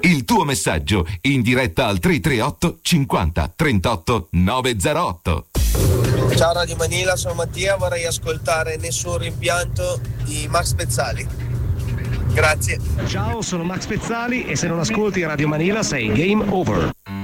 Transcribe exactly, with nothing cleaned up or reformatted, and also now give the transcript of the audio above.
Il tuo messaggio in diretta al tre tre otto cinquanta trentotto novecentootto. Ciao Radio Manila, sono Mattia, vorrei ascoltare Nessun rimpianto di Max Pezzali. Grazie. Ciao, sono Max Pezzali e se non ascolti Radio Manila sei game over.